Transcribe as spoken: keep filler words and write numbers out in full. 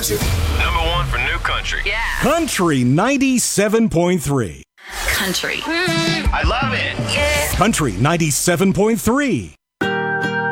classic. Number one for new country. Yeah. Country ninety-seven point three. Country. I love it. Yeah. Country ninety-seven point three.